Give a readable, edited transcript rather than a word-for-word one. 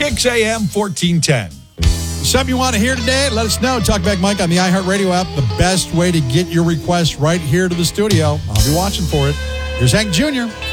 6 a.m. 1410. Something you want to hear today? Let us know. Talkback Mike on the iHeartRadio app. The best way to get your request right here to the studio. I'll be watching for it. Here's Hank Jr.